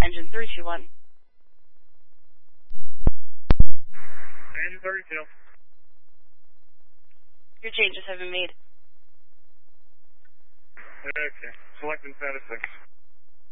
engine 321. Engine 32. Your changes have been made. Okay. Selecting status 6.